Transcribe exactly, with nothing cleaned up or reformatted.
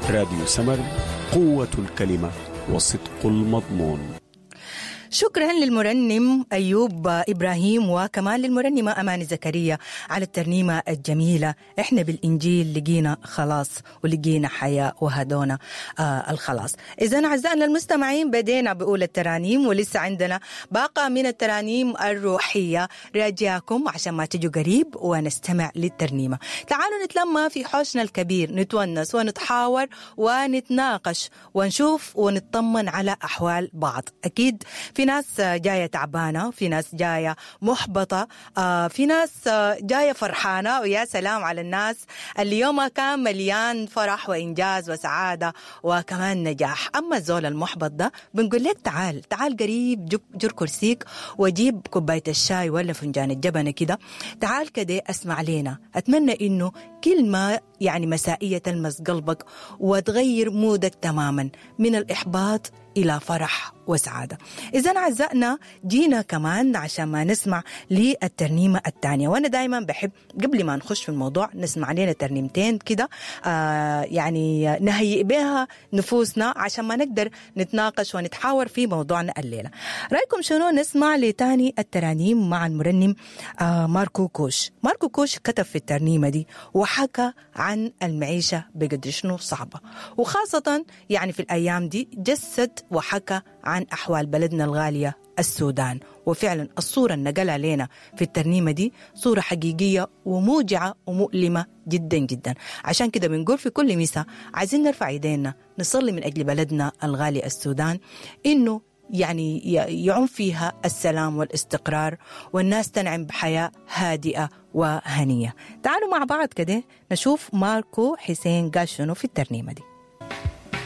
راديو سمر، قوة الكلمة وصدق المضمون. شكرا للمرنم أيوب إبراهيم وكمان للمرنمة أماني زكريا على الترنيمة الجميلة. إحنا بالإنجيل لقينا خلاص ولقينا حياة وهدونا آه الخلاص. إذن أعزائنا المستمعين بدينا بأولى الترانيم ولسه عندنا باقة من الترانيم الروحية راجعكم عشان ما تجوا قريب ونستمع للترنيمة. تعالوا نتلمى في حوشنا الكبير، نتونس ونتحاور ونتناقش ونشوف ونطمن على أحوال بعض. أكيد في ناس جاية تعبانة، في ناس جاية محبطة، آه في ناس جاية فرحانة، ويا سلام على الناس اللي يومها كان مليان فرح وإنجاز وسعادة وكمان نجاح. أما الزول المحبط ده بنقول لك تعال تعال قريب، جر كرسيك وجيب كوباية الشاي ولا فنجان الجبنة كده، تعال كده اسمع لنا. أتمنى إنه كلمة يعني مسائية تلمس قلبك وتغير مودك تماما من الإحباط إلى فرح وسعادة. إذن أعزائنا جينا كمان عشان ما نسمع للترنيمة الثانية، وأنا دايما بحب قبل ما نخش في الموضوع نسمع لنا ترنيمتين كده آه يعني نهيئ بها نفوسنا عشان ما نقدر نتناقش ونتحاور في موضوعنا الليلة. رأيكم شنو نسمع لتاني الترانيم مع المرنم آه ماركو كوش. ماركو كوش كتب في الترنيمة دي وحكى عن المعيشة بقدر شنو صعبة، وخاصة يعني في الأيام دي جسد وحكى عن أحوال بلدنا الغالية السودان. وفعلا الصورة اللي نقلها لنا في الترنيمة دي صورة حقيقية وموجعة ومؤلمة جدا جدا. عشان كده بنقول في كل مساء عايزين نرفع يدينا نصلي من أجل بلدنا الغالي السودان، إنه يعني يعم فيها السلام والاستقرار والناس تنعم بحياة هادئة وهنية. تعالوا مع بعض كده نشوف ماركو حسين قال شنو في الترنيمة دي.